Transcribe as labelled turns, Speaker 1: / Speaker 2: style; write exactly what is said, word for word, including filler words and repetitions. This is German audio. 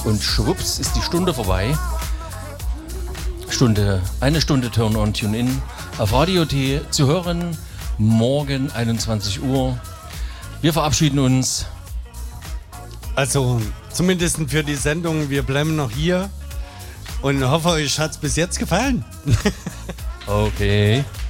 Speaker 1: Und schwupps ist die Stunde vorbei. Stunde, eine Stunde Turn on Tune in auf Radio T zu hören. Morgen einundzwanzig Uhr. Wir verabschieden uns.
Speaker 2: Also zumindest für die Sendung, wir bleiben noch hier und hoffe, euch hat es bis jetzt gefallen.
Speaker 1: Okay.